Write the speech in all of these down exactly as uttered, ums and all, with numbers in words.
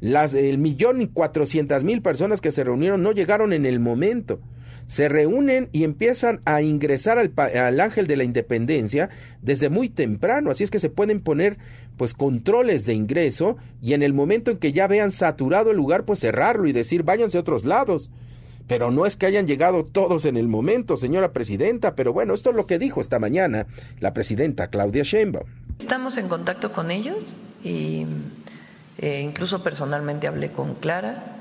Las, el millón y cuatrocientas mil personas que se reunieron no llegaron en el momento. Se reúnen y empiezan a ingresar al, al Ángel de la Independencia desde muy temprano, así es que se pueden poner pues controles de ingreso y en el momento en que ya vean saturado el lugar, pues cerrarlo y decir váyanse a otros lados. Pero no es que hayan llegado todos en el momento, señora presidenta, pero bueno, esto es lo que dijo esta mañana la presidenta Claudia Sheinbaum. Estamos en contacto con ellos y eh, incluso personalmente hablé con Clara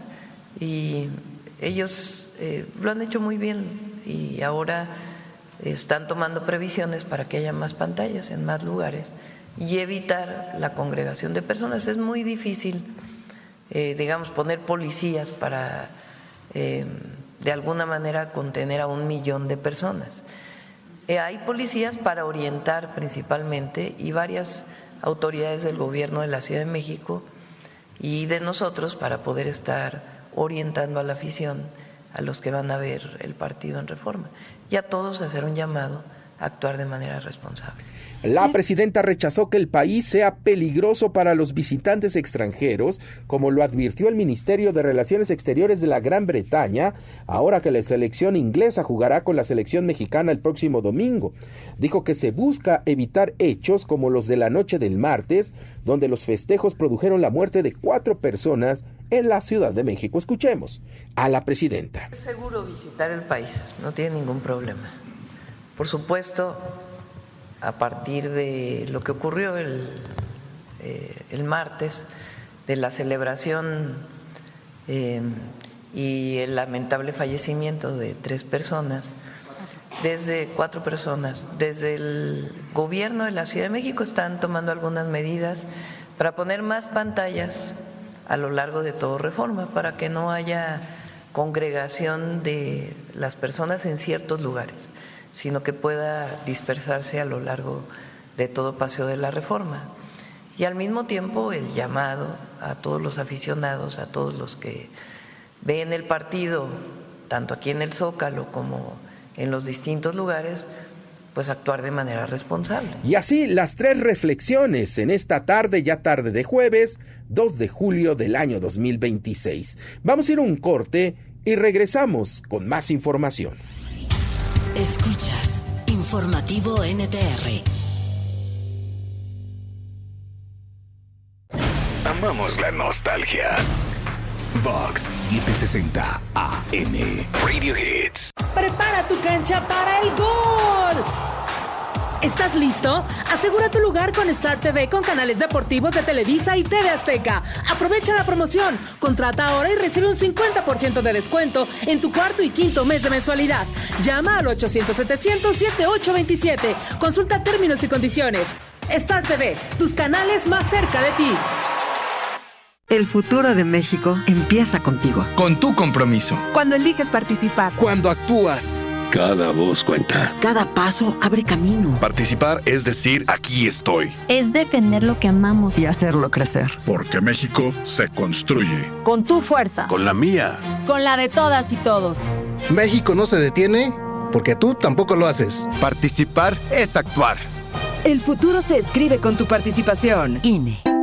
y ellos eh, lo han hecho muy bien y ahora están tomando previsiones para que haya más pantallas en más lugares y evitar la congregación de personas. Es muy difícil, eh, digamos, poner policías para eh, de alguna manera contener a un millón de personas. Eh, hay policías para orientar principalmente y varias autoridades del gobierno de la Ciudad de México y de nosotros para poder estar orientando a la afición, a los que van a ver el partido en Reforma, y a todos hacer un llamado a actuar de manera responsable. La presidenta rechazó que el país sea peligroso para los visitantes extranjeros, como lo advirtió el Ministerio de Relaciones Exteriores de la Gran Bretaña, ahora que la selección inglesa jugará con la selección mexicana el próximo domingo. Dijo que se busca evitar hechos como los de la noche del martes, donde los festejos produjeron la muerte de cuatro personas en la Ciudad de México. Escuchemos a la presidenta. Es seguro visitar el país, no tiene ningún problema. Por supuesto, a partir de lo que ocurrió el, eh, el martes, de la celebración eh, y el lamentable fallecimiento de tres personas, desde cuatro personas, desde el gobierno de la Ciudad de México están tomando algunas medidas para poner más pantallas a lo largo de todo Reforma, para que no haya congregación de las personas en ciertos lugares, sino que pueda dispersarse a lo largo de todo Paseo de la Reforma. Y al mismo tiempo el llamado a todos los aficionados, a todos los que ven el partido, tanto aquí en el Zócalo como en los distintos lugares, pues actuar de manera responsable. Y así las tres reflexiones en esta tarde, ya tarde de jueves, dos de julio del año dos mil veintiséis. Vamos a ir a un corte y regresamos con más información. Escuchas Informativo N T R. Amamos la nostalgia. Vox setecientos sesenta A M Radio Hits. Prepara tu cancha para el gol. ¿Estás listo? Asegura tu lugar con Star T V con canales deportivos de Televisa y T V Azteca. Aprovecha la promoción. Contrata ahora y recibe un cincuenta por ciento de descuento en tu cuarto y quinto mes de mensualidad. Llama al ochocientos setecientos setenta y ocho veintisiete. Consulta términos y condiciones. Star T V, tus canales más cerca de ti. El futuro de México empieza contigo. Con tu compromiso. Cuando eliges participar. Cuando actúas. Cada voz cuenta. Cada paso abre camino. Participar es decir, aquí estoy. Es defender lo que amamos. Y hacerlo crecer. Porque México se construye. Con tu fuerza. Con la mía. Con la de todas y todos. México no se detiene porque tú tampoco lo haces. Participar es actuar. El futuro se escribe con tu participación. I N E.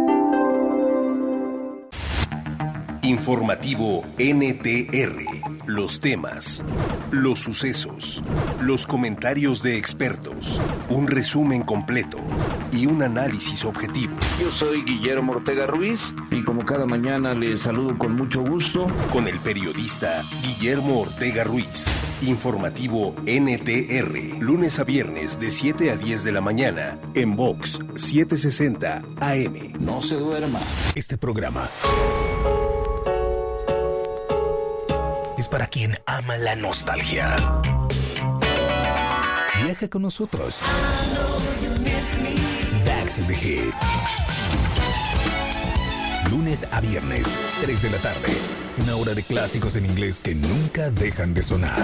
Informativo N T R. Los temas, los sucesos, los comentarios de expertos, un resumen completo y un análisis objetivo. Yo soy Guillermo Ortega Ruiz y como cada mañana les saludo con mucho gusto. Con el periodista Guillermo Ortega Ruiz. Informativo N T R. Lunes a viernes de siete a diez de la mañana en Vox setecientos sesenta A M. No se duerma. Este programa es para quien ama la nostalgia. Viaja con nosotros. Back to the Hits. Lunes a viernes, tres de la tarde. Una hora de clásicos en inglés que nunca dejan de sonar.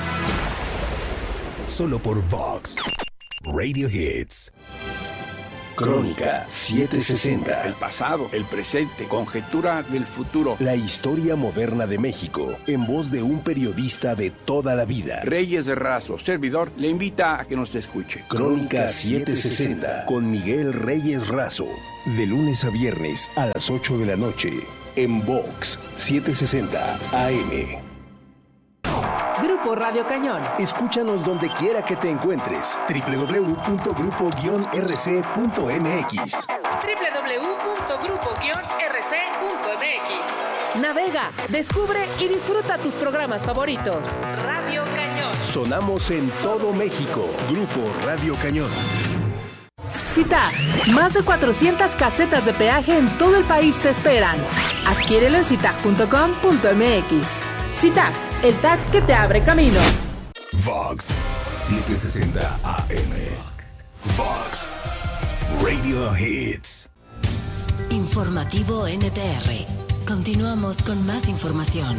Solo por Vox Radio Hits. Crónica setecientos sesenta. El pasado, el presente, conjetura del futuro. La historia moderna de México, en voz de un periodista de toda la vida. Reyes de Razo, servidor, le invita a que nos escuche. Crónica setecientos sesenta, con Miguel Reyes Razo. De lunes a viernes a las ocho de la noche, en Vox setecientos sesenta A M. Grupo Radio Cañón. Escúchanos donde quiera que te encuentres. doble u doble u doble u punto grupo guion r c punto m x. doble u doble u doble u punto grupo guion r c punto m x. Navega, descubre y disfruta tus programas favoritos. Radio Cañón. Sonamos en todo México. Grupo Radio Cañón. CITAG, más de cuatrocientas casetas de peaje en todo el país te esperan. Adquiérelo en citag punto com punto m x. CITAG, el tag que te abre camino. Vox setecientos sesenta A M. Vox Radio Hits. Informativo N T R. Continuamos con más información.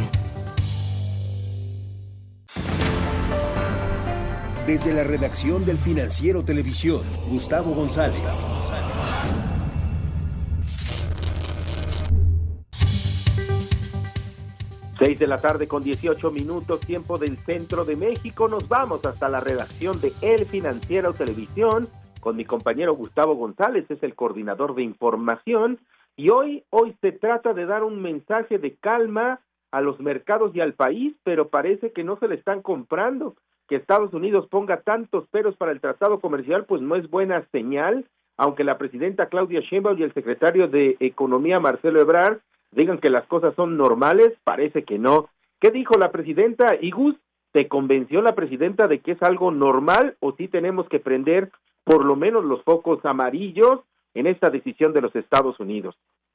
Desde la redacción del Financiero Televisión, Gustavo González. Seis de la tarde con dieciocho minutos, tiempo del centro de México. Nos vamos hasta la redacción de El Financiero Televisión con mi compañero Gustavo González, es el coordinador de información. Y hoy, hoy se trata de dar un mensaje de calma a los mercados y al país, pero parece que no se le están comprando. Que Estados Unidos ponga tantos peros para el tratado comercial, pues no es buena señal, aunque la presidenta Claudia Sheinbaum y el secretario de Economía Marcelo Ebrard digan que las cosas son normales, parece que no. ¿Qué dijo la presidenta? Igus, ¿te convenció la presidenta de que es algo normal o sí tenemos que prender por lo menos los focos amarillos en esta decisión de los Estados Unidos?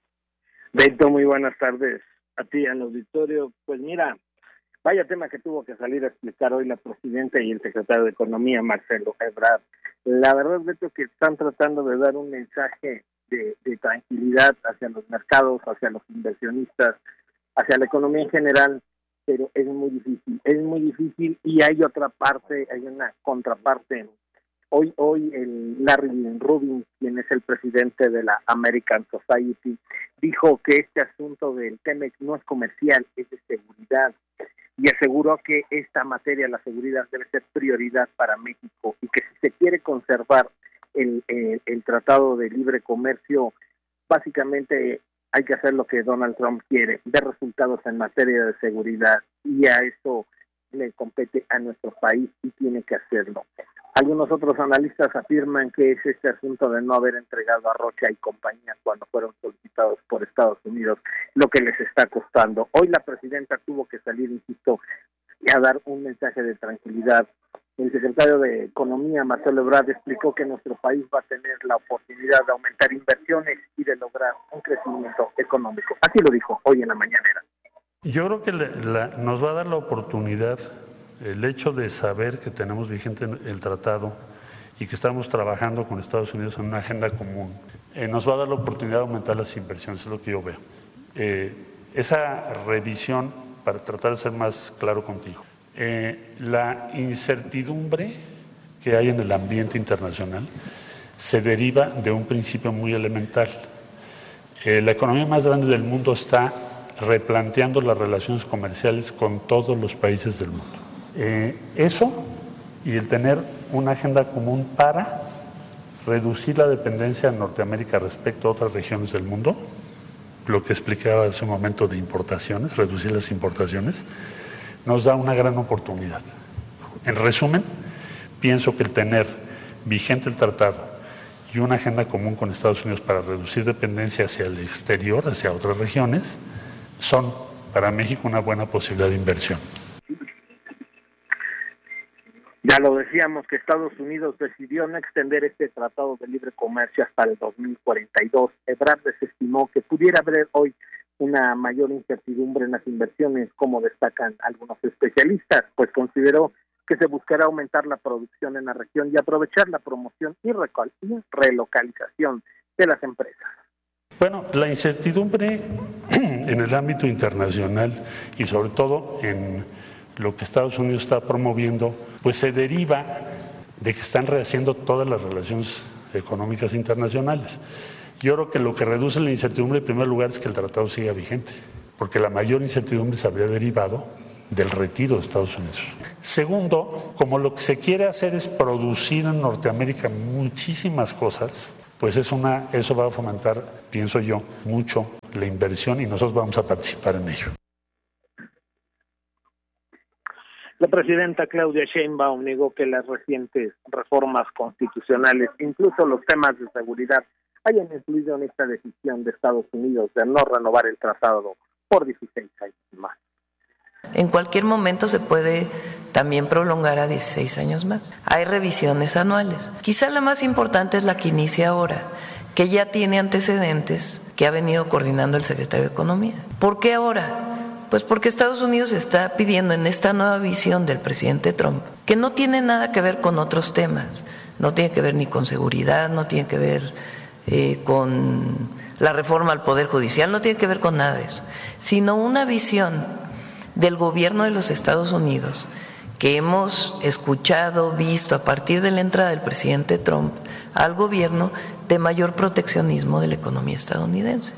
Beto, muy buenas tardes a ti, al auditorio. Pues mira, vaya tema que tuvo que salir a explicar hoy la presidenta y el secretario de Economía, Marcelo Ebrard. La verdad, Beto, que están tratando de dar un mensaje de, de tranquilidad hacia los mercados, hacia los inversionistas, hacia la economía en general, pero es muy difícil, es muy difícil y hay otra parte, hay una contraparte. Hoy, hoy el Larry Rubin, quien es el presidente de la American Society, dijo que este asunto del T-MEC no es comercial, es de seguridad, y aseguró que esta materia, la seguridad, debe ser prioridad para México y que si se quiere conservar el, el, el Tratado de Libre Comercio, básicamente hay que hacer lo que Donald Trump quiere, ver resultados en materia de seguridad, y a eso le compete a nuestro país y tiene que hacerlo. Algunos otros analistas afirman que es este asunto de no haber entregado a Rocha y compañía cuando fueron solicitados por Estados Unidos lo que les está costando. Hoy la presidenta tuvo que salir, insisto, a dar un mensaje de tranquilidad. El secretario de Economía, Marcelo Ebrard, explicó que nuestro país va a tener la oportunidad de aumentar inversiones y de lograr un crecimiento económico. Así lo dijo hoy en la mañanera. Yo creo que la, la, nos va a dar la oportunidad el hecho de saber que tenemos vigente el tratado y que estamos trabajando con Estados Unidos en una agenda común, eh, nos va a dar la oportunidad de aumentar las inversiones, es lo que yo veo. Eh, esa revisión, para tratar de ser más claro contigo, eh, la incertidumbre que hay en el ambiente internacional se deriva de un principio muy elemental. Eh, la economía más grande del mundo está replanteando las relaciones comerciales con todos los países del mundo. Eh, eso y el tener una agenda común para reducir la dependencia de Norteamérica respecto a otras regiones del mundo, lo que explicaba hace un momento de importaciones, reducir las importaciones, nos da una gran oportunidad. En resumen, pienso que el tener vigente el tratado y una agenda común con Estados Unidos para reducir dependencia hacia el exterior, hacia otras regiones, son para México una buena posibilidad de inversión. Ya lo decíamos que Estados Unidos decidió no extender este tratado de libre comercio hasta el dos mil cuarenta y dos. Ebrard desestimó que pudiera haber hoy una mayor incertidumbre en las inversiones, como destacan algunos especialistas, pues consideró que se buscará aumentar la producción en la región y aprovechar la promoción y relocalización de las empresas. Bueno, la incertidumbre en el ámbito internacional y sobre todo en lo que Estados Unidos está promoviendo, pues se deriva de que están rehaciendo todas las relaciones económicas internacionales. Yo creo que lo que reduce la incertidumbre en primer lugar es que el tratado siga vigente, porque la mayor incertidumbre se habría derivado del retiro de Estados Unidos. Segundo, como lo que se quiere hacer es producir en Norteamérica muchísimas cosas, pues es una, eso va a fomentar, pienso yo, mucho la inversión y nosotros vamos a participar en ello. La presidenta Claudia Sheinbaum negó que las recientes reformas constitucionales, incluso los temas de seguridad, hayan influido en esta decisión de Estados Unidos de no renovar el tratado por dieciséis años más. En cualquier momento se puede también prolongar a dieciséis años más. Hay revisiones anuales. Quizá la más importante es la que inicia ahora, que ya tiene antecedentes que ha venido coordinando el secretario de Economía. ¿Por qué ahora? Pues porque Estados Unidos está pidiendo en esta nueva visión del presidente Trump, que no tiene nada que ver con otros temas, no tiene que ver ni con seguridad, no tiene que ver eh, con la reforma al Poder Judicial, no tiene que ver con nada de eso, sino una visión del gobierno de los Estados Unidos que hemos escuchado, visto a partir de la entrada del presidente Trump al gobierno de mayor proteccionismo de la economía estadounidense.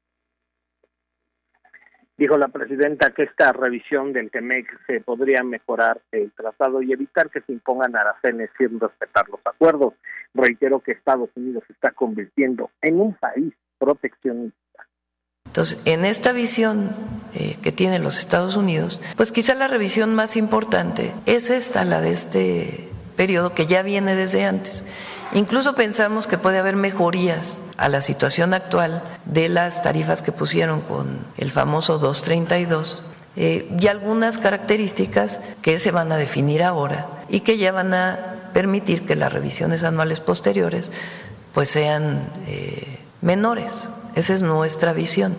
Dijo la presidenta que esta revisión del TEMEC se podría mejorar el tratado y evitar que se impongan aranceles sin respetar los acuerdos. Reiteró que Estados Unidos se está convirtiendo en un país proteccionista. Entonces, en esta visión eh, que tienen los Estados Unidos, pues quizá la revisión más importante es esta, la de este periodo que ya viene desde antes. Incluso pensamos que puede haber mejorías a la situación actual de las tarifas que pusieron con el famoso doscientos treinta y dos eh, y algunas características que se van a definir ahora y que ya van a permitir que las revisiones anuales posteriores pues sean eh, menores. Esa es nuestra visión.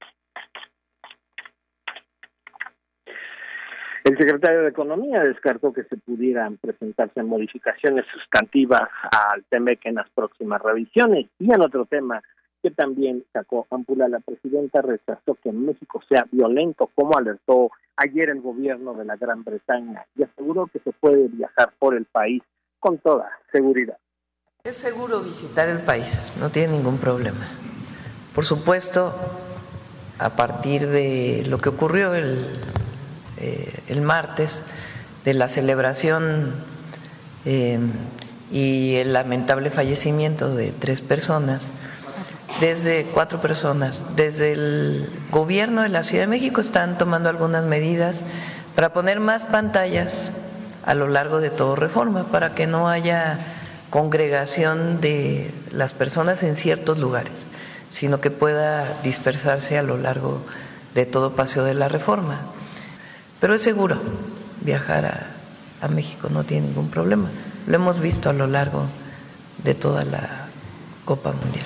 El secretario de Economía descartó que se pudieran presentarse modificaciones sustantivas al TEMEC en las próximas revisiones. Y en otro tema que también sacó ámpula, la presidenta rechazó que México sea violento, como alertó ayer el gobierno de la Gran Bretaña, y aseguró que se puede viajar por el país con toda seguridad. Es seguro visitar el país, no tiene ningún problema. Por supuesto, a partir de lo que ocurrió el, eh, el martes, de la celebración eh, y el lamentable fallecimiento de tres personas, desde cuatro personas, desde el gobierno de la Ciudad de México están tomando algunas medidas para poner más pantallas a lo largo de todo Reforma, para que no haya congregación de las personas en ciertos lugares, sino que pueda dispersarse a lo largo de todo Paseo de la Reforma. Pero es seguro viajar a, a México, no tiene ningún problema. Lo hemos visto a lo largo de toda la Copa Mundial.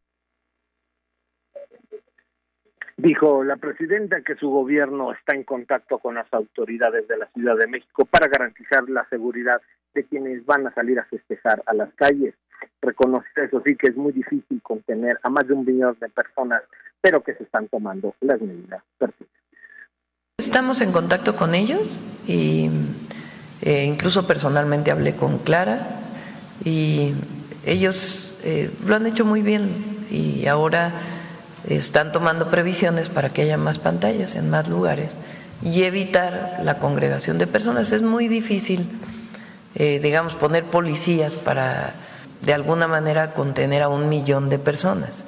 Dijo la presidenta que su gobierno está en contacto con las autoridades de la Ciudad de México para garantizar la seguridad de quienes van a salir a festejar a las calles. Reconoce, eso sí, que es muy difícil contener a más de un millón de personas, pero que se están tomando las medidas pertinentes. Estamos en contacto con ellos y eh, incluso personalmente hablé con Clara y ellos eh, lo han hecho muy bien y ahora están tomando previsiones para que haya más pantallas en más lugares y evitar la congregación de personas. Es muy difícil, eh, digamos, poner policías para de alguna manera contener a un millón de personas.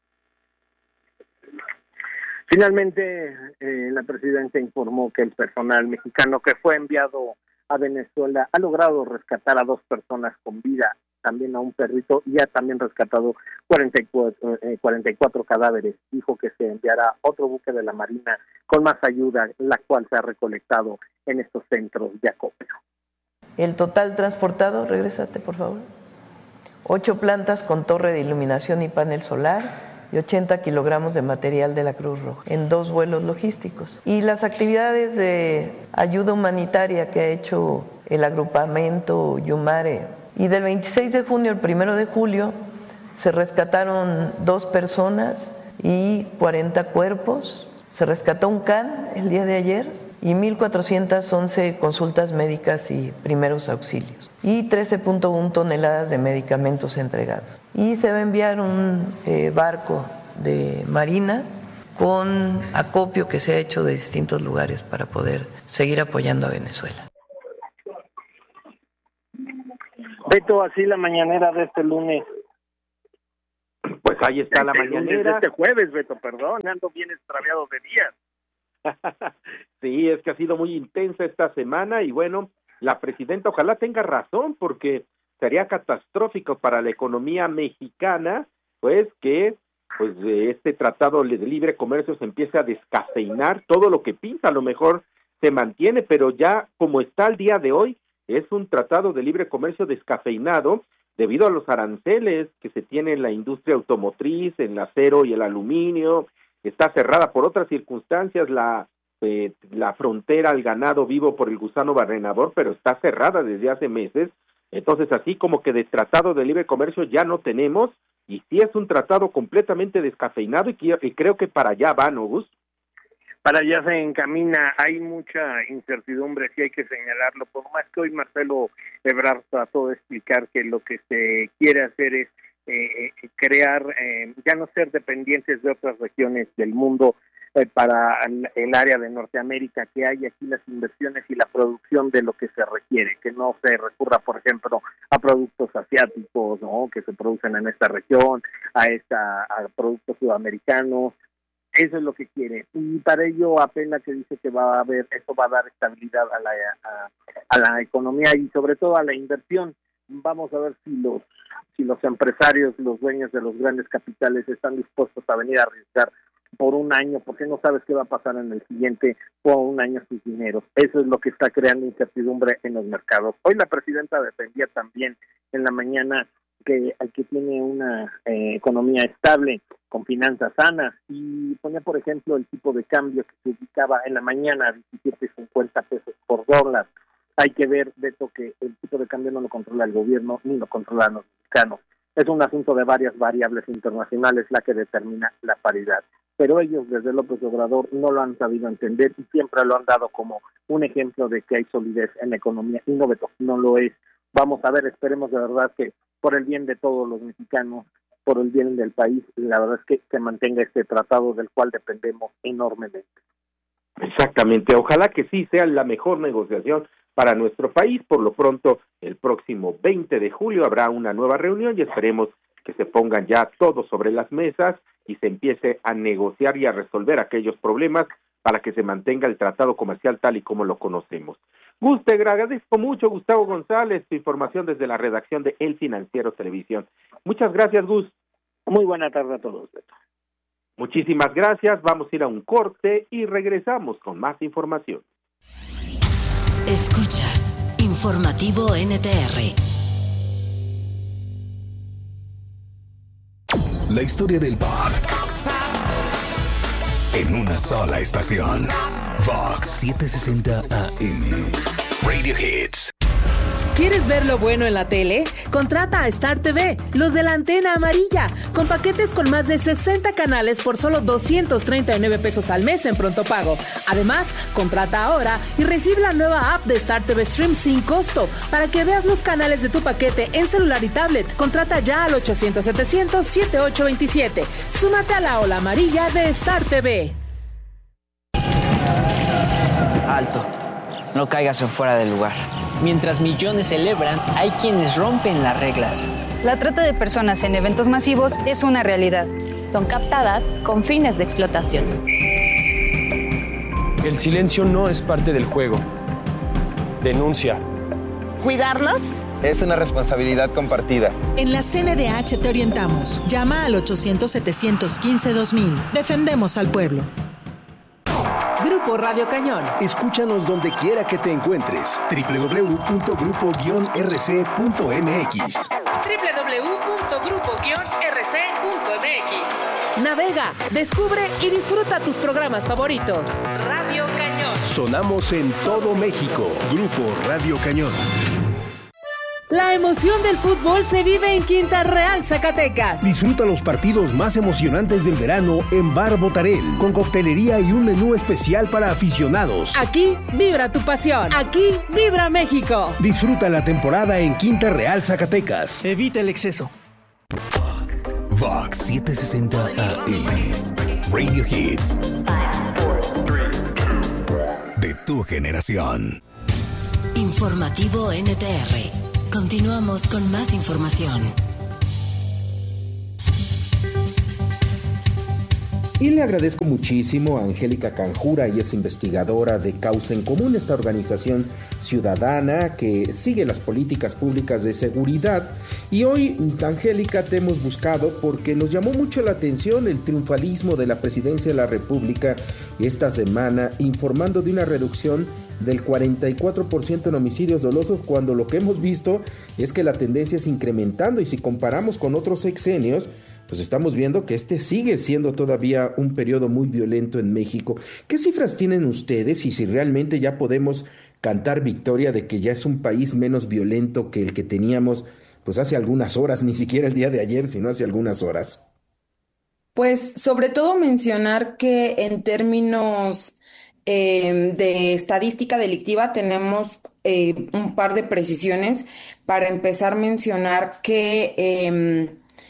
Finalmente, eh, la presidenta informó que el personal mexicano que fue enviado a Venezuela ha logrado rescatar a dos personas con vida, también a un perrito, y ha también rescatado cuarenta y cuatro, eh, cuarenta y cuatro cadáveres. Dijo que se enviará otro buque de la Marina con más ayuda, la cual se ha recolectado en estos centros de acopio. El total transportado, regrésate por favor, ocho plantas con torre de iluminación y panel solar y ochenta kilogramos de material de la Cruz Roja en dos vuelos logísticos. Y las actividades de ayuda humanitaria que ha hecho el agrupamiento Yumare. Y del veintiséis de junio al primero de julio se rescataron dos personas y cuarenta cuerpos. Se rescató un can el día de ayer y mil cuatrocientas once consultas médicas y primeros auxilios y trece punto uno toneladas de medicamentos entregados. Y se va a enviar un eh, barco de marina con acopio que se ha hecho de distintos lugares para poder seguir apoyando a Venezuela. Beto, así la mañanera de este lunes. Pues ahí está la este mañanera. Lunes, este jueves, Beto, perdón, ando bien extraviado de días. Sí, es que ha sido muy intensa esta semana y bueno, la presidenta ojalá tenga razón porque sería catastrófico para la economía mexicana, pues que pues este tratado de libre comercio se empiece a descafeinar, todo lo que pinta a lo mejor se mantiene, pero ya como está el día de hoy, es un tratado de libre comercio descafeinado debido a los aranceles que se tiene en la industria automotriz, en el acero y el aluminio. Está cerrada por otras circunstancias la eh, la frontera al ganado vivo por el gusano barrenador, pero está cerrada desde hace meses. Entonces, así como que de tratado de libre comercio ya no tenemos, y sí es un tratado completamente descafeinado, y, que, y creo que para allá va, ¿no, Gus? Para allá se encamina, hay mucha incertidumbre, sí hay que señalarlo, por más que hoy Marcelo Ebrard trató de explicar que lo que se quiere hacer es eh, crear, eh, ya no ser dependientes de otras regiones del mundo eh, para el área de Norteamérica, que hay aquí las inversiones y la producción de lo que se requiere, que no se recurra, por ejemplo, a productos asiáticos, ¿no?, que se producen en esta región, a esta a productos sudamericanos. Eso es lo que quiere, y para ello apela que dice que va a haber, eso va a dar estabilidad a la a, a la economía y sobre todo a la inversión. Vamos a ver si los si los empresarios, los dueños de los grandes capitales están dispuestos a venir a arriesgar por un año, porque no sabes qué va a pasar en el siguiente, por un año sus dineros. Eso es lo que está creando incertidumbre en los mercados. Hoy la presidenta defendía también en la mañana que, que tiene una eh, economía estable, con finanzas sanas, y ponía, por ejemplo, el tipo de cambio que se ubicaba en la mañana a diecisiete cincuenta pesos por dólar. Hay que ver, Beto, que el tipo de cambio no lo controla el gobierno ni lo controlan los mexicanos. Es un asunto de varias variables internacionales la que determina la paridad. Pero ellos, desde López Obrador, no lo han sabido entender y siempre lo han dado como un ejemplo de que hay solidez en la economía. Y no, Beto, no lo es. Vamos a ver, esperemos de verdad que por el bien de todos los mexicanos, por el bien del país, la verdad es que se mantenga este tratado del cual dependemos enormemente. Exactamente, ojalá que sí sea la mejor negociación para nuestro país. Por lo pronto, el próximo veinte de julio habrá una nueva reunión y esperemos que se pongan ya todos sobre las mesas y se empiece a negociar y a resolver aquellos problemas para que se mantenga el tratado comercial tal y como lo conocemos. Gus, te agradezco mucho, Gustavo González, tu información desde la redacción de El Financiero Televisión. Muchas gracias, Gus. Muy buena tarde a todos, Beto. Muchísimas gracias, vamos a ir a un corte y regresamos con más información. Escuchas Informativo N T R. La historia del pop en una sola estación. Vox setecientos sesenta A M. Radio Hits. ¿Quieres ver lo bueno en la tele? Contrata a Star T V, los de la antena amarilla, con paquetes con más de sesenta canales por solo doscientos treinta y nueve pesos al mes en pronto pago. Además, contrata ahora y recibe la nueva app de Star T V Stream sin costo para que veas los canales de tu paquete en celular y tablet. Contrata ya al ochocientos setecientos setenta y ocho veintisiete. Súmate a la ola amarilla de Star T V. Alto, no caigas en fuera del lugar. Mientras millones celebran, hay quienes rompen las reglas. La trata de personas en eventos masivos es una realidad. Son captadas con fines de explotación. El silencio no es parte del juego. Denuncia. ¿Cuidarnos? Es una responsabilidad compartida. En la C N D H te orientamos. Llama al ochocientos setecientos quince dos mil. Defendemos al pueblo. Grupo Radio Cañón. Escúchanos donde quiera que te encuentres. doble u doble u doble u punto grupo guion r c punto m x. doble u doble u doble u punto grupo guion r c punto m x. Navega, descubre y disfruta tus programas favoritos. Radio Cañón. Sonamos en todo México. Grupo Radio Cañón. La emoción del fútbol se vive en Quinta Real, Zacatecas. Disfruta los partidos más emocionantes del verano en Bar Botarel, con coctelería y un menú especial para aficionados. Aquí vibra tu pasión. Aquí vibra México. Disfruta la temporada en Quinta Real, Zacatecas. Evita el exceso. Vox setecientos sesenta A M. Radio Hits. De tu generación. Informativo N T R. Continuamos con más información. Y le agradezco muchísimo a Angélica Canjura, y es investigadora de Causa en Común, esta organización ciudadana que sigue las políticas públicas de seguridad. Y hoy, Angélica, te hemos buscado porque nos llamó mucho la atención el triunfalismo de la Presidencia de la República esta semana, informando de una reducción del cuarenta y cuatro por ciento en homicidios dolosos, cuando lo que hemos visto es que la tendencia es incrementando, y si comparamos con otros sexenios, pues estamos viendo que este sigue siendo todavía un periodo muy violento en México. ¿Qué cifras tienen ustedes y si realmente ya podemos cantar victoria de que ya es un país menos violento que el que teníamos pues hace algunas horas, ni siquiera el día de ayer, sino hace algunas horas? Pues sobre todo mencionar que en términos eh, de estadística delictiva tenemos eh, un par de precisiones. Para empezar, mencionar que eh,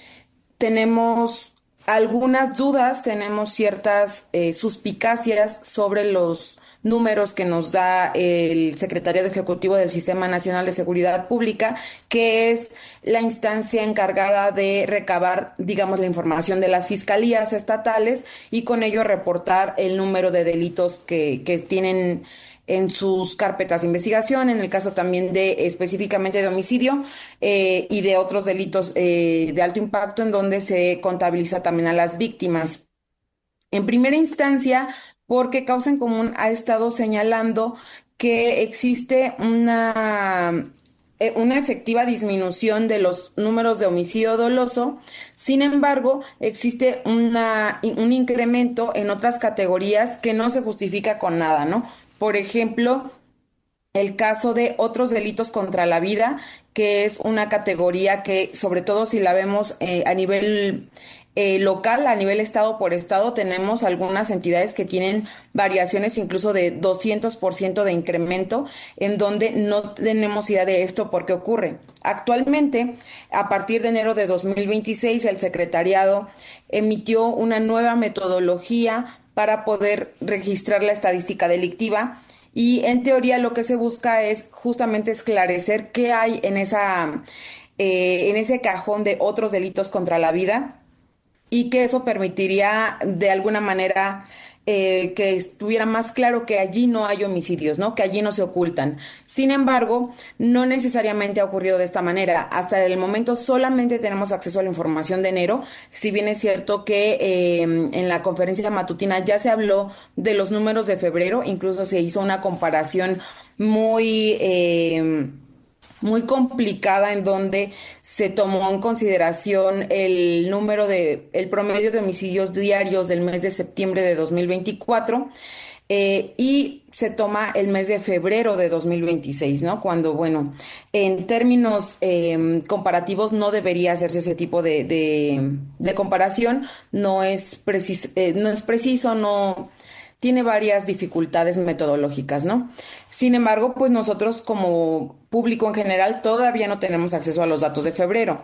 tenemos algunas dudas, tenemos ciertas eh, suspicacias sobre los números que nos da el Secretariado Ejecutivo del Sistema Nacional de Seguridad Pública, que es la instancia encargada de recabar, digamos, la información de las fiscalías estatales y con ello reportar el número de delitos que, que tienen en sus carpetas de investigación, en el caso también de específicamente de homicidio eh, y de otros delitos eh, de alto impacto, en donde se contabiliza también a las víctimas. En primera instancia, porque Causa en Común ha estado señalando que existe una, eh, una efectiva disminución de los números de homicidio doloso. Sin embargo, existe una, un incremento en otras categorías que no se justifica con nada, ¿no? Por ejemplo, el caso de otros delitos contra la vida, que es una categoría que, sobre todo si la vemos eh, a nivel eh, local, a nivel estado por estado, tenemos algunas entidades que tienen variaciones incluso de doscientos por ciento de incremento, en donde no tenemos idea de esto por qué ocurre. Actualmente, a partir de enero de dos mil veintiséis, el secretariado emitió una nueva metodología para poder registrar la estadística delictiva, y en teoría lo que se busca es justamente esclarecer qué hay en esa eh, en ese cajón de otros delitos contra la vida, y que eso permitiría de alguna manera eh, que estuviera más claro que allí no hay homicidios, ¿no? Que allí no se ocultan. Sin embargo, no necesariamente ha ocurrido de esta manera. Hasta el momento solamente tenemos acceso a la información de enero, si bien es cierto que eh, en la conferencia matutina ya se habló de los números de febrero, incluso se hizo una comparación muy Eh, muy complicada, en donde se tomó en consideración el número de, el promedio de homicidios diarios del mes de septiembre de dos mil veinticuatro eh, y se toma el mes de febrero de dos mil veintiséis, ¿no? Cuando, bueno, en términos eh, comparativos no debería hacerse ese tipo de, de, de comparación, no es precis, eh, no es preciso, no tiene varias dificultades metodológicas, ¿no? Sin embargo, pues nosotros como público en general todavía no tenemos acceso a los datos de febrero.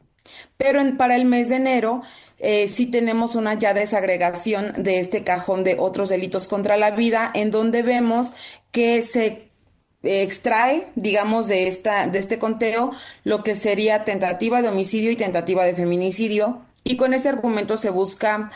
Pero en, para el mes de enero eh, sí tenemos una ya desagregación de este cajón de otros delitos contra la vida, en donde vemos que se extrae, digamos, de esta de este conteo lo que sería tentativa de homicidio y tentativa de feminicidio, y con ese argumento se busca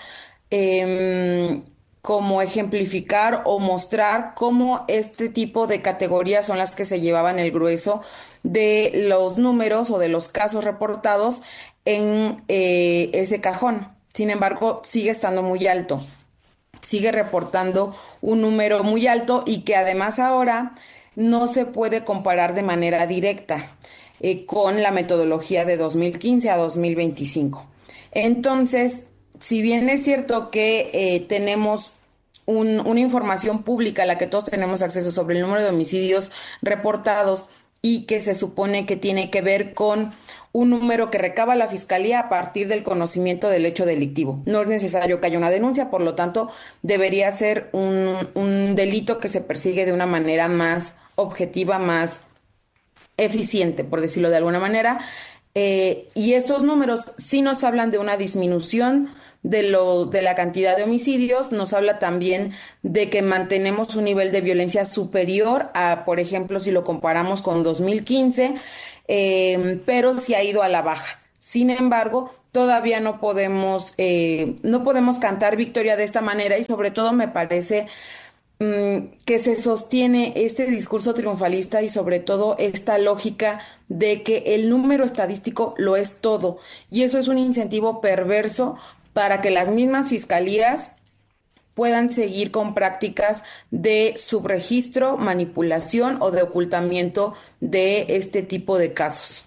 eh, como ejemplificar o mostrar cómo este tipo de categorías son las que se llevaban el grueso de los números o de los casos reportados en eh, ese cajón. Sin embargo, sigue estando muy alto, sigue reportando un número muy alto, y que además ahora no se puede comparar de manera directa eh, con la metodología de dos mil quince a dos mil veinticinco. Entonces, si bien es cierto que eh, tenemos un, una información pública a la que todos tenemos acceso sobre el número de homicidios reportados y que se supone que tiene que ver con un número que recaba la Fiscalía a partir del conocimiento del hecho delictivo. No es necesario que haya una denuncia, por lo tanto, debería ser un, un delito que se persigue de una manera más objetiva, más eficiente, por decirlo de alguna manera. Eh, y estos números sí nos hablan de una disminución de, lo, de la cantidad de homicidios, nos habla también de que mantenemos un nivel de violencia superior a, por ejemplo, si lo comparamos con dos mil quince, eh, pero sí ha ido a la baja. Sin embargo, todavía no podemos, eh, no podemos cantar victoria de esta manera, y sobre todo me parece que se sostiene este discurso triunfalista y sobre todo esta lógica de que el número estadístico lo es todo, y eso es un incentivo perverso para que las mismas fiscalías puedan seguir con prácticas de subregistro, manipulación o de ocultamiento de este tipo de casos.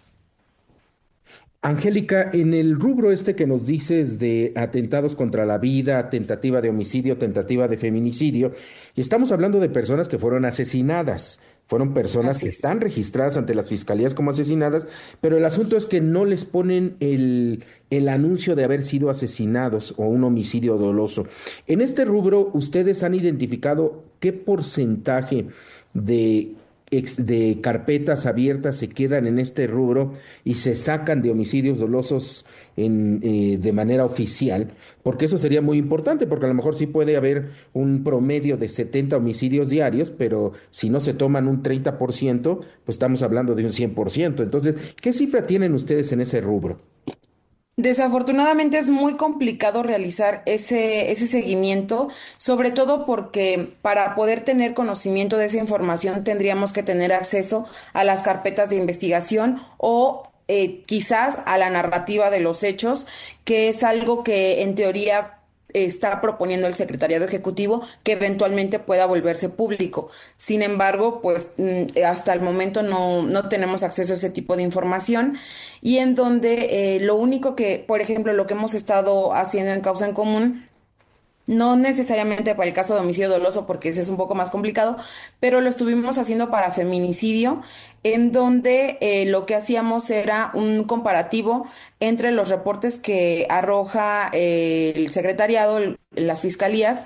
Angélica, en el rubro este que nos dices de atentados contra la vida, tentativa de homicidio, tentativa de feminicidio, y estamos hablando de personas que fueron asesinadas, fueron personas que están registradas ante las fiscalías como asesinadas, pero el asunto es que no les ponen el, el anuncio de haber sido asesinados o un homicidio doloso. En este rubro, ¿ustedes han identificado qué porcentaje de de carpetas abiertas se quedan en este rubro y se sacan de homicidios dolosos en, eh, de manera oficial? Porque eso sería muy importante, porque a lo mejor sí puede haber un promedio de setenta homicidios diarios, pero si no se toman un treinta por ciento, pues estamos hablando de un cien por ciento. Entonces, ¿qué cifra tienen ustedes en ese rubro? Desafortunadamente es muy complicado realizar ese, ese seguimiento, sobre todo porque para poder tener conocimiento de esa información tendríamos que tener acceso a las carpetas de investigación o eh, quizás a la narrativa de los hechos, que es algo que en teoría está proponiendo el Secretariado Ejecutivo, que eventualmente pueda volverse público. Sin embargo, pues hasta el momento no, no tenemos acceso a ese tipo de información, y en donde eh, lo único que, por ejemplo, lo que hemos estado haciendo en Causa en Común, no necesariamente para el caso de homicidio doloso, porque ese es un poco más complicado, pero lo estuvimos haciendo para feminicidio, en donde eh, lo que hacíamos era un comparativo entre los reportes que arroja eh, el secretariado, las fiscalías,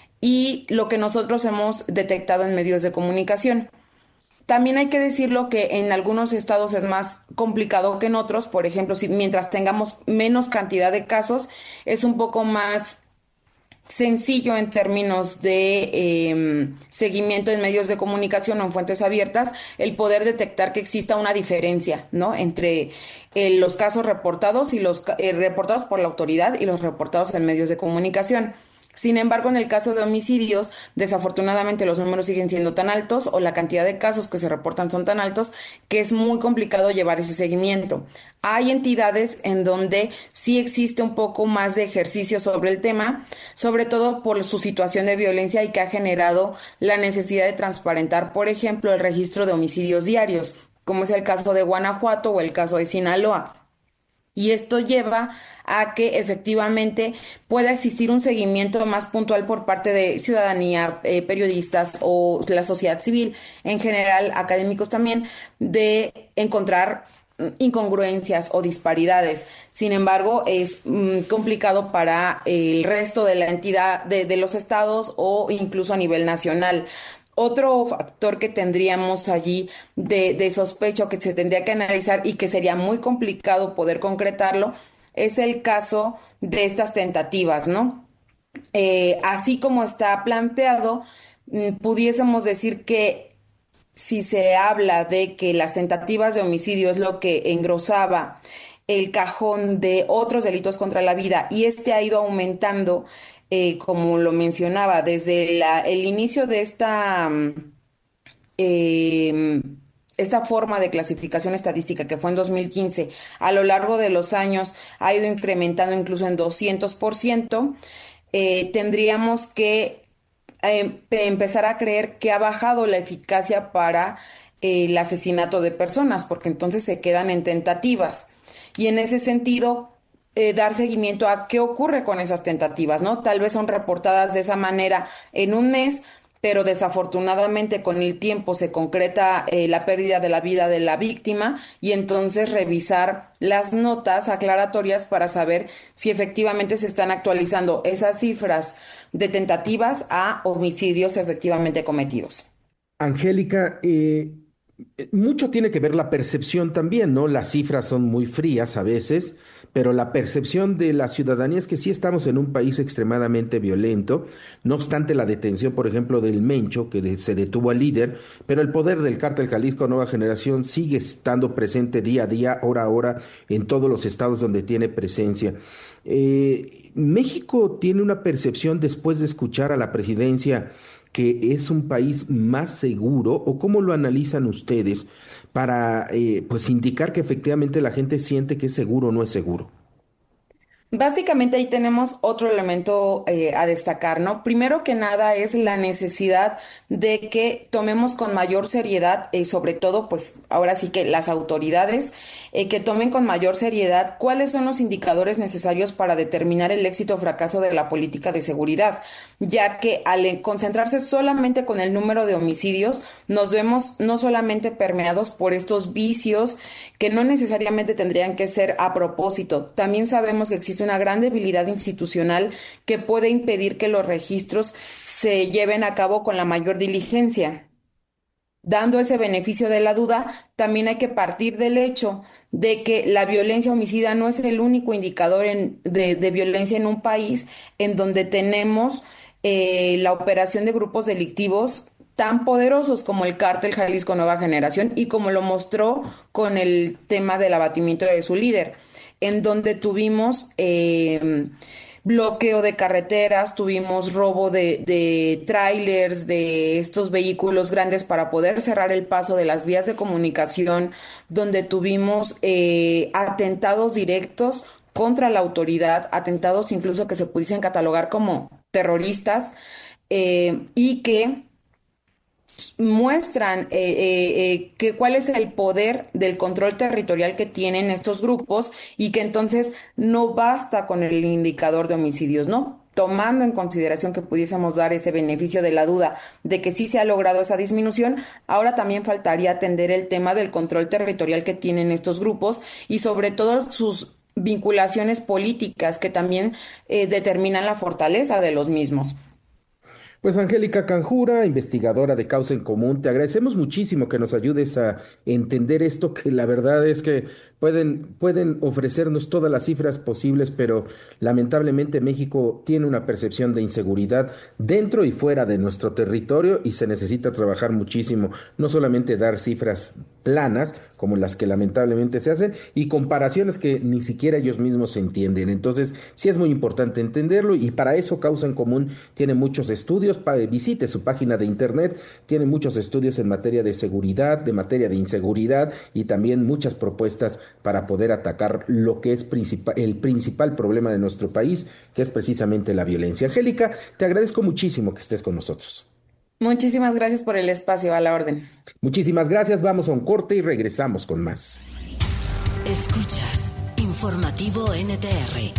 y lo que nosotros hemos detectado en medios de comunicación. También hay que decirlo que en algunos estados es más complicado que en otros. Por ejemplo, si mientras tengamos menos cantidad de casos, es un poco más sencillo en términos de eh, seguimiento en medios de comunicación o en fuentes abiertas, el poder detectar que exista una diferencia, ¿no?, entre eh, los casos reportados y los eh, reportados por la autoridad y los reportados en medios de comunicación. Sin embargo, en el caso de homicidios, desafortunadamente los números siguen siendo tan altos, o la cantidad de casos que se reportan son tan altos, que es muy complicado llevar ese seguimiento. Hay entidades en donde sí existe un poco más de ejercicio sobre el tema, sobre todo por su situación de violencia, y que ha generado la necesidad de transparentar, por ejemplo, el registro de homicidios diarios, como es el caso de Guanajuato o el caso de Sinaloa. Y esto lleva a que efectivamente pueda existir un seguimiento más puntual por parte de ciudadanía, eh, periodistas o la sociedad civil, en general académicos también, de encontrar incongruencias o disparidades. Sin embargo, es mm, complicado para el resto de la entidad, de, de los estados o incluso a nivel nacional. Otro factor que tendríamos allí de, de sospecha, que se tendría que analizar y que sería muy complicado poder concretarlo, es el caso de estas tentativas, ¿no? Eh, así como está planteado, pudiésemos decir que si se habla de que las tentativas de homicidio es lo que engrosaba el cajón de otros delitos contra la vida, y este ha ido aumentando, eh, como lo mencionaba, desde la, el inicio de esta... Eh, Esta forma de clasificación estadística, que fue en dos mil quince, a lo largo de los años ha ido incrementando incluso en doscientos por ciento, eh, tendríamos que eh, empezar a creer que ha bajado la eficacia para eh, el asesinato de personas, porque entonces se quedan en tentativas. Y en ese sentido, eh, dar seguimiento a qué ocurre con esas tentativas, ¿no? Tal vez son reportadas de esa manera en un mes, pero desafortunadamente con el tiempo se concreta eh, la pérdida de la vida de la víctima y entonces revisar las notas aclaratorias para saber si efectivamente se están actualizando esas cifras de tentativas a homicidios efectivamente cometidos. Angélica, eh, mucho tiene que ver la percepción también, ¿no? Las cifras son muy frías a veces, pero la percepción de la ciudadanía es que sí estamos en un país extremadamente violento, no obstante la detención, por ejemplo, del Mencho, que de, se detuvo al líder, pero el poder del Cártel Jalisco Nueva Generación sigue estando presente día a día, hora a hora, en todos los estados donde tiene presencia. Eh, México tiene una percepción, después de escuchar a la presidencia, que es un país más seguro, o cómo lo analizan ustedes para eh, pues indicar que efectivamente la gente siente que es seguro o no es seguro? Básicamente ahí tenemos otro elemento eh, a destacar, ¿no? Primero que nada es la necesidad de que tomemos con mayor seriedad, eh, sobre todo, pues ahora sí que las autoridades, eh, que tomen con mayor seriedad cuáles son los indicadores necesarios para determinar el éxito o fracaso de la política de seguridad, ya que al concentrarse solamente con el número de homicidios, nos vemos no solamente permeados por estos vicios que no necesariamente tendrían que ser a propósito, también sabemos que existe una gran debilidad institucional que puede impedir que los registros se lleven a cabo con la mayor diligencia. Dando ese beneficio de la duda, también hay que partir del hecho de que la violencia homicida no es el único indicador en, de, de violencia en un país en donde tenemos eh, la operación de grupos delictivos tan poderosos como el Cártel Jalisco Nueva Generación y como lo mostró con el tema del abatimiento de su líder, en donde tuvimos eh, bloqueo de carreteras, tuvimos robo de, de trailers, de estos vehículos grandes para poder cerrar el paso de las vías de comunicación, donde tuvimos eh, atentados directos contra la autoridad, atentados incluso que se pudiesen catalogar como terroristas, eh, y que muestran eh, eh, eh, que cuál es el poder del control territorial que tienen estos grupos y que entonces no basta con el indicador de homicidios, ¿no? Tomando en consideración que pudiésemos dar ese beneficio de la duda de que sí se ha logrado esa disminución, ahora también faltaría atender el tema del control territorial que tienen estos grupos y sobre todo sus vinculaciones políticas que también eh, determinan la fortaleza de los mismos. Pues Angélica Canjura, investigadora de Causa en Común, te agradecemos muchísimo que nos ayudes a entender esto, que la verdad es que pueden, pueden ofrecernos todas las cifras posibles, pero lamentablemente México tiene una percepción de inseguridad dentro y fuera de nuestro territorio y se necesita trabajar muchísimo, no solamente dar cifras planas, como las que lamentablemente se hacen, y comparaciones que ni siquiera ellos mismos se entienden. Entonces, sí es muy importante entenderlo y para eso Causa en Común tiene muchos estudios. Visite su página de internet, tiene muchos estudios en materia de seguridad, de materia de inseguridad y también muchas propuestas para poder atacar lo que es principal, el principal problema de nuestro país, que es precisamente la violencia. Angélica, te agradezco muchísimo que estés con nosotros. Muchísimas gracias por el espacio, a la orden. Muchísimas gracias, vamos a un corte y regresamos con más. Escuchas Informativo N T R.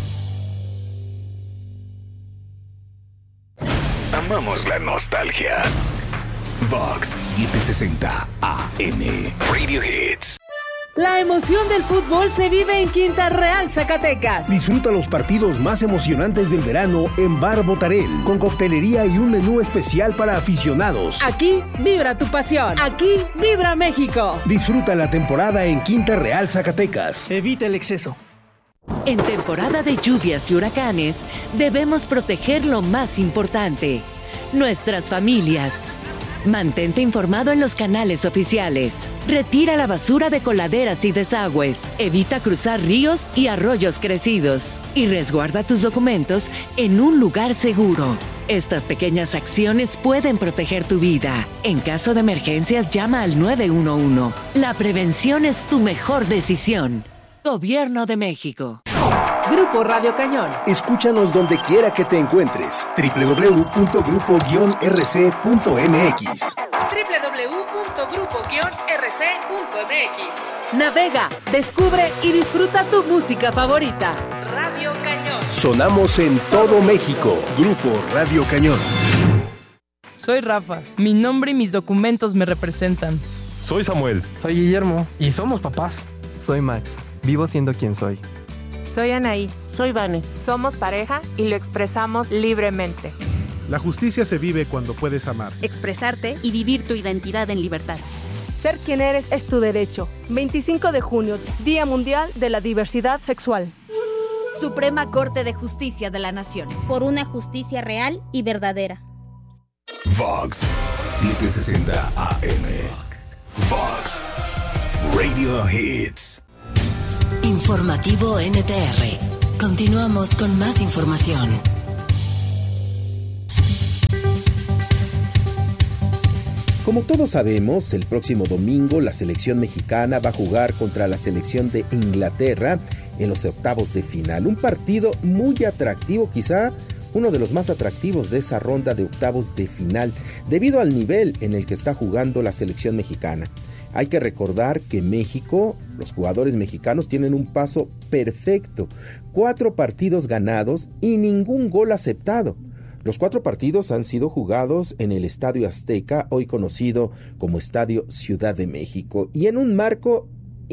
Amamos la nostalgia. Vox setecientos sesenta A M Radio Hits. La emoción del fútbol se vive en Quinta Real, Zacatecas. Disfruta los partidos más emocionantes del verano en Bar Botarel, con coctelería y un menú especial para aficionados. Aquí vibra tu pasión. Aquí vibra México. Disfruta la temporada en Quinta Real, Zacatecas. Evita el exceso. En temporada de lluvias y huracanes, debemos proteger lo más importante, nuestras familias. Mantente informado en los canales oficiales. Retira la basura de coladeras y desagües. Evita cruzar ríos y arroyos crecidos. Y resguarda tus documentos en un lugar seguro. Estas pequeñas acciones pueden proteger tu vida. En caso de emergencias, llama al nueve uno uno. La prevención es tu mejor decisión. Gobierno de México. Grupo Radio Cañón. Escúchanos donde quiera que te encuentres. doble u doble u doble u punto grupo guion r c punto m x. doble u doble u doble u punto grupo guion r c punto m x. Navega, descubre y disfruta tu música favorita. Radio Cañón. Sonamos en todo México. Grupo Radio Cañón. Soy Rafa. Mi nombre y mis documentos me representan. Soy Samuel. Soy Guillermo. Y somos papás. Soy Max. Vivo siendo quien soy. Soy Anaí. Soy Vane. Somos pareja y lo expresamos libremente. La justicia se vive cuando puedes amar, expresarte y vivir tu identidad en libertad. Ser quien eres es tu derecho. veinticinco de junio, Día Mundial de la Diversidad Sexual. Suprema Corte de Justicia de la Nación. Por una justicia real y verdadera. Vox setecientos sesenta A M. Vox Radio Hits. Informativo N T R. Continuamos con más información. Como todos sabemos, el próximo domingo la selección mexicana va a jugar contra la selección de Inglaterra en los octavos de final. Un partido muy atractivo, quizá uno de los más atractivos de esa ronda de octavos de final, debido al nivel en el que está jugando la selección mexicana. Hay que recordar que México, los jugadores mexicanos tienen un paso perfecto, cuatro partidos ganados y ningún gol aceptado. Los cuatro partidos han sido jugados en el Estadio Azteca, hoy conocido como Estadio Ciudad de México, y en un marco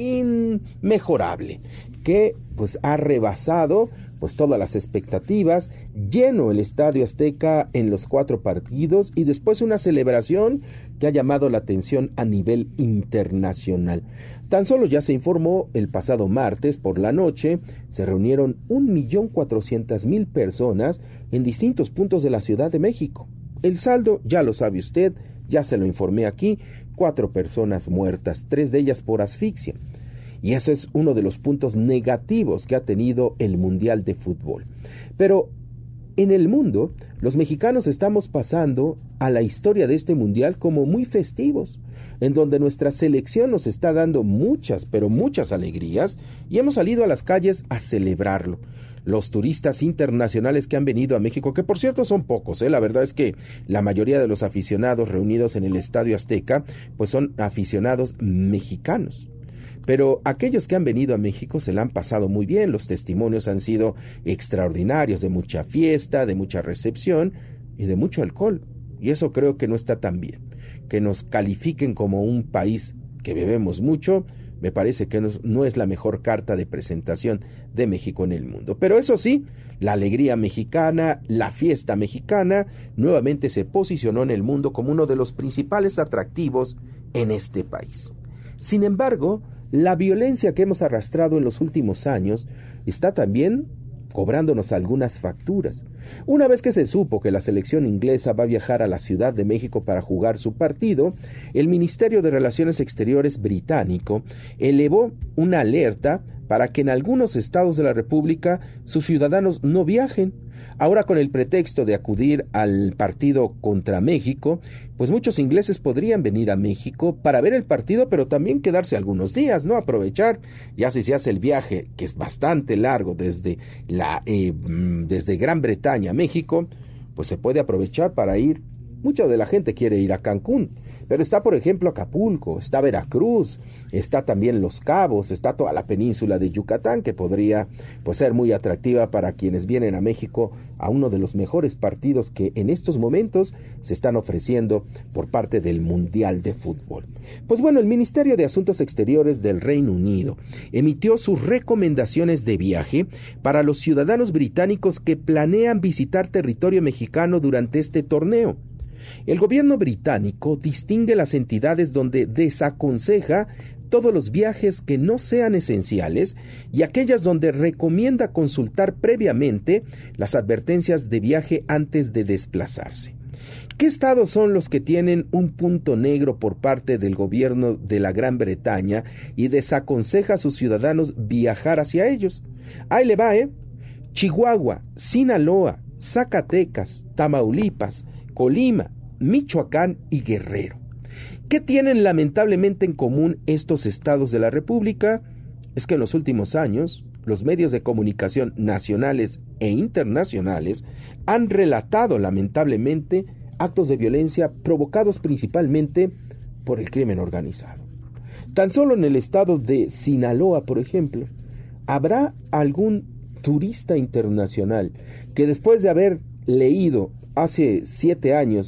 inmejorable que pues ha rebasado pues todas las expectativas, lleno el Estadio Azteca en los cuatro partidos y después una celebración que ha llamado la atención a nivel internacional. Tan solo ya se informó el pasado martes por la noche, se reunieron un millón cuatrocientas mil personas en distintos puntos de la Ciudad de México. El saldo, ya lo sabe usted, ya se lo informé aquí, cuatro personas muertas, tres de ellas por asfixia. Y ese es uno de los puntos negativos que ha tenido el Mundial de Fútbol. Pero en el mundo, los mexicanos estamos pasando a la historia de este Mundial como muy festivos, en donde nuestra selección nos está dando muchas, pero muchas alegrías, y hemos salido a las calles a celebrarlo. Los turistas internacionales que han venido a México, que por cierto son pocos, ¿eh? La verdad es que la mayoría de los aficionados reunidos en el Estadio Azteca, pues son aficionados mexicanos. Pero aquellos que han venido a México se la han pasado muy bien, los testimonios han sido extraordinarios, de mucha fiesta, de mucha recepción y de mucho alcohol. Y eso creo que no está tan bien. Que nos califiquen como un país que bebemos mucho, me parece que no es la mejor carta de presentación de México en el mundo. Pero eso sí, la alegría mexicana, la fiesta mexicana, nuevamente se posicionó en el mundo como uno de los principales atractivos en este país. Sin embargo, la violencia que hemos arrastrado en los últimos años está también cobrándonos algunas facturas. Una vez que se supo que la selección inglesa va a viajar a la Ciudad de México para jugar su partido, el Ministerio de Relaciones Exteriores británico elevó una alerta para que en algunos estados de la República sus ciudadanos no viajen. Ahora, con el pretexto de acudir al partido contra México, pues muchos ingleses podrían venir a México para ver el partido, pero también quedarse algunos días, ¿no? Aprovechar, ya si se hace el viaje, que es bastante largo desde, la, eh, desde Gran Bretaña a México, pues se puede aprovechar para ir. Mucha de la gente quiere ir a Cancún, pero está, por ejemplo, Acapulco, está Veracruz, está también Los Cabos, está toda la península de Yucatán, que podría pues ser muy atractiva para quienes vienen a México a uno de los mejores partidos que en estos momentos se están ofreciendo por parte del Mundial de Fútbol. Pues bueno, el Ministerio de Asuntos Exteriores del Reino Unido emitió sus recomendaciones de viaje para los ciudadanos británicos que planean visitar territorio mexicano durante este torneo. El gobierno británico distingue las entidades donde desaconseja todos los viajes que no sean esenciales y aquellas donde recomienda consultar previamente las advertencias de viaje antes de desplazarse. ¿Qué estados son los que tienen un punto negro por parte del gobierno de la Gran Bretaña y desaconseja a sus ciudadanos viajar hacia ellos? Ahí le va, ¿eh? Chihuahua, Sinaloa, Zacatecas, Tamaulipas, Colima, Michoacán y Guerrero. ¿Qué tienen lamentablemente en común estos estados de la República? Es que en los últimos años, los medios de comunicación nacionales e internacionales han relatado lamentablemente actos de violencia provocados principalmente por el crimen organizado. Tan solo en el estado de Sinaloa, por ejemplo, ¿habrá algún turista internacional que después de haber leído hace siete años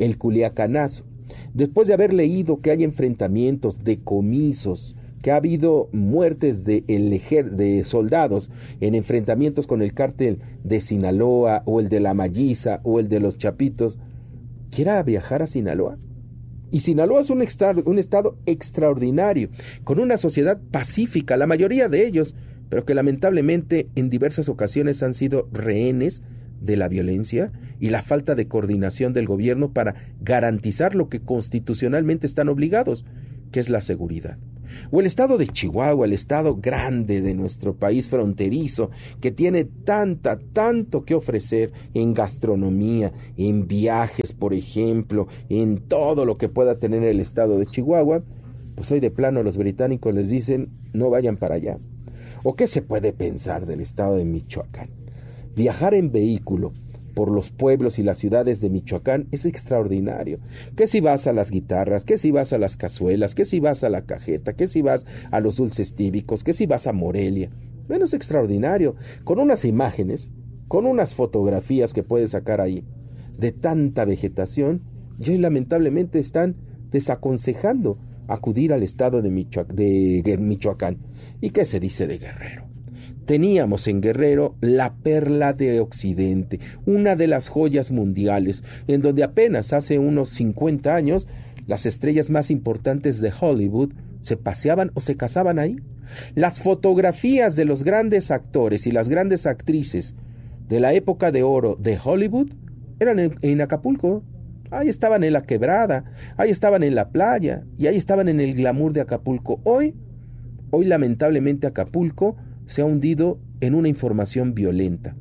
el Culiacanazo. Después de haber leído que hay enfrentamientos, decomisos, que ha habido muertes de, el ejer- de soldados en enfrentamientos con el cártel de Sinaloa o el de La Malliza o el de los Chapitos, ¿quiera viajar a Sinaloa? Y Sinaloa es un, extra- un estado extraordinario, con una sociedad pacífica, la mayoría de ellos, pero que lamentablemente en diversas ocasiones han sido rehenes de la violencia y la falta de coordinación del gobierno para garantizar lo que constitucionalmente están obligados, que es la seguridad. O el estado de Chihuahua, el estado grande de nuestro país fronterizo, que tiene tanta, tanto que ofrecer en gastronomía, en viajes, por ejemplo, en todo lo que pueda tener el estado de Chihuahua, pues hoy de plano los británicos les dicen, no vayan para allá. ¿O qué se puede pensar del estado de Michoacán? Viajar en vehículo por los pueblos y las ciudades de Michoacán es extraordinario. ¿Qué si vas a las guitarras? ¿Qué si vas a las cazuelas? ¿Qué si vas a la cajeta? ¿Qué si vas a los dulces típicos? ¿Qué si vas a Morelia? Bueno, es extraordinario, con unas imágenes, con unas fotografías que puedes sacar ahí, de tanta vegetación, y hoy lamentablemente están desaconsejando acudir al estado de, Michoac- de Michoacán. ¿Y qué se dice de Guerrero? Teníamos en Guerrero la perla de Occidente, una de las joyas mundiales, en donde apenas hace unos cincuenta años las estrellas más importantes de Hollywood se paseaban o se casaban ahí. Las fotografías de los grandes actores y las grandes actrices de la época de oro de Hollywood eran en, en Acapulco. Ahí estaban en la quebrada, ahí estaban en la playa y ahí estaban en el glamour de Acapulco. Hoy, hoy lamentablemente Acapulco se ha hundido en una información violenta.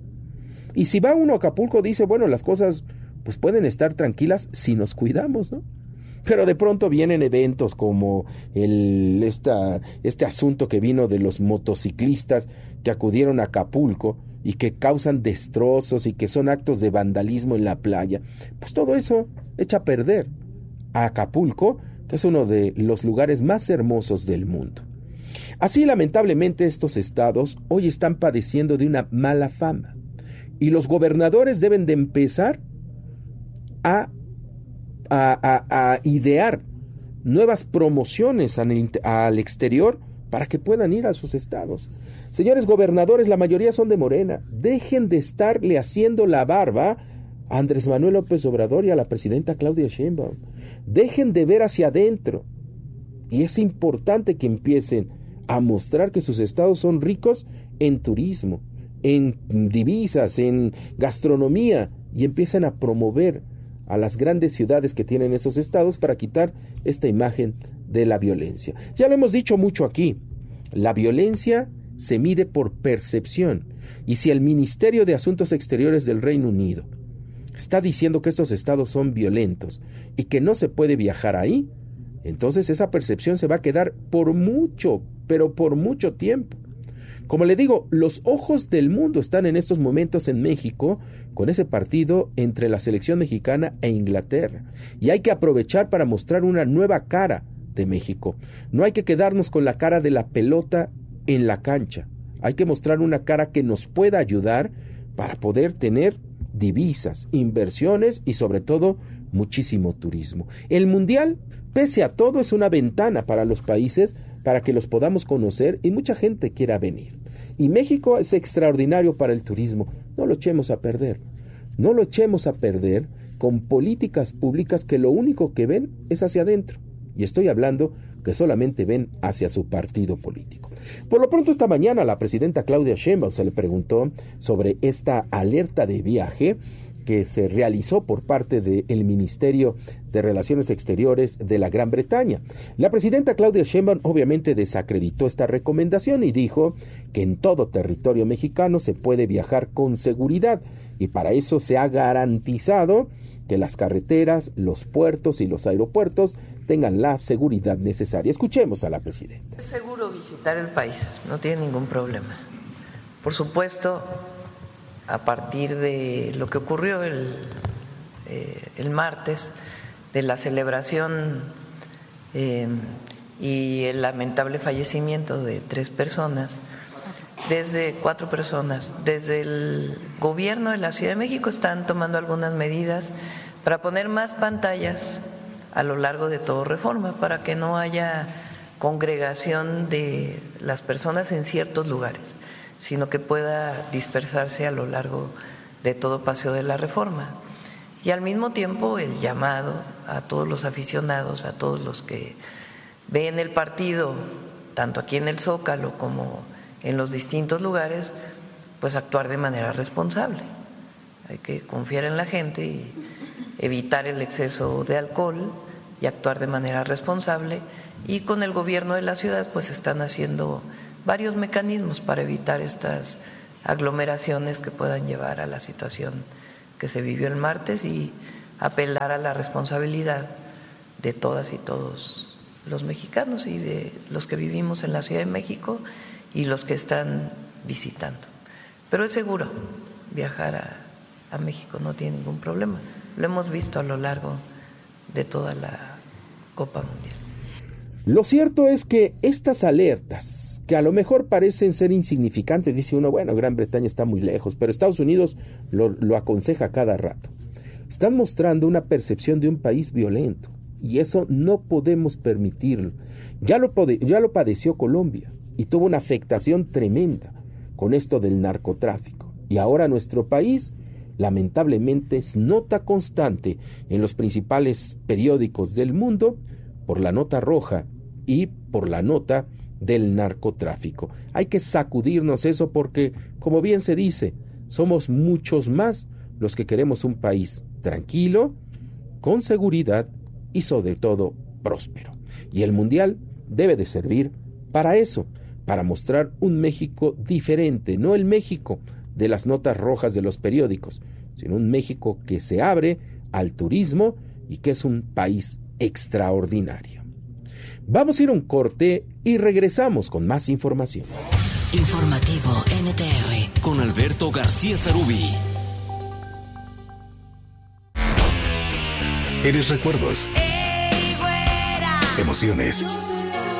Y si va uno a Acapulco, dice, bueno, las cosas pues pueden estar tranquilas si nos cuidamos, ¿no? Pero de pronto vienen eventos como el, esta, este asunto que vino de los motociclistas que acudieron a Acapulco y que causan destrozos y que son actos de vandalismo en la playa. Pues todo eso echa a perder a Acapulco, que es uno de los lugares más hermosos del mundo. Así, lamentablemente, estos estados hoy están padeciendo de una mala fama y los gobernadores deben de empezar a, a, a, a idear nuevas promociones al, al exterior para que puedan ir a sus estados. Señores gobernadores, la mayoría son de Morena. Dejen de estarle haciendo la barba a Andrés Manuel López Obrador y a la presidenta Claudia Sheinbaum. Dejen de ver hacia adentro. Y es importante que empiecen a mostrar que sus estados son ricos en turismo, en divisas, en gastronomía, y empiezan a promover a las grandes ciudades que tienen esos estados para quitar esta imagen de la violencia. Ya lo hemos dicho mucho aquí, la violencia se mide por percepción, y si el Ministerio de Asuntos Exteriores del Reino Unido está diciendo que estos estados son violentos y que no se puede viajar ahí, entonces esa percepción se va a quedar por mucho, pero por mucho tiempo. Como le digo, los ojos del mundo están en estos momentos en México con ese partido entre la selección mexicana e Inglaterra. Y hay que aprovechar para mostrar una nueva cara de México. No hay que quedarnos con la cara de la pelota en la cancha. Hay que mostrar una cara que nos pueda ayudar para poder tener divisas, inversiones y sobre todo muchísimo turismo. El Mundial, pese a todo, es una ventana para los países para que los podamos conocer y mucha gente quiera venir. Y México es extraordinario para el turismo. No lo echemos a perder. No lo echemos a perder con políticas públicas que lo único que ven es hacia adentro. Y estoy hablando que solamente ven hacia su partido político. Por lo pronto, esta mañana la presidenta Claudia Sheinbaum se le preguntó sobre esta alerta de viaje que se realizó por parte del Ministerio de Relaciones Exteriores de la Gran Bretaña. La presidenta Claudia Sheinbaum obviamente desacreditó esta recomendación y dijo que en todo territorio mexicano se puede viajar con seguridad y para eso se ha garantizado que las carreteras, los puertos y los aeropuertos tengan la seguridad necesaria. Escuchemos a la presidenta. Es seguro visitar el país, no tiene ningún problema. Por supuesto, a partir de lo que ocurrió el, eh, el martes, de la celebración eh, y el lamentable fallecimiento de tres personas, desde cuatro personas, desde el gobierno de la Ciudad de México están tomando algunas medidas para poner más pantallas a lo largo de todo Reforma, para que no haya congregación de las personas en ciertos lugares, sino que pueda dispersarse a lo largo de todo Paseo de la Reforma. Y al mismo tiempo el llamado a todos los aficionados, a todos los que ven el partido, tanto aquí en el Zócalo como en los distintos lugares, pues actuar de manera responsable. Hay que confiar en la gente y evitar el exceso de alcohol y actuar de manera responsable. Y con el gobierno de la ciudad pues están haciendo varios mecanismos para evitar estas aglomeraciones que puedan llevar a la situación que se vivió el martes y apelar a la responsabilidad de todas y todos los mexicanos y de los que vivimos en la Ciudad de México y los que están visitando. Pero es seguro viajar a, a México, no tiene ningún problema. Lo hemos visto a lo largo de toda la Copa Mundial. Lo cierto es que estas alertas, que a lo mejor parecen ser insignificantes, dice uno, bueno, Gran Bretaña está muy lejos, pero Estados Unidos lo, lo aconseja cada rato, están mostrando una percepción de un país violento, y eso no podemos permitirlo. Ya lo, ya lo padeció Colombia, y tuvo una afectación tremenda con esto del narcotráfico, y ahora nuestro país, lamentablemente, es nota constante en los principales periódicos del mundo, por la nota roja y por la nota del narcotráfico. Hay que sacudirnos eso porque, como bien se dice, somos muchos más los que queremos un país tranquilo, con seguridad y sobre todo próspero. Y el Mundial debe de servir para eso, para mostrar un México diferente, no el México de las notas rojas de los periódicos, sino un México que se abre al turismo y que es un país extraordinario. Vamos a ir a un corte y regresamos con más información. Informativo N T R con Alberto García Sarubí. Eres recuerdos, emociones,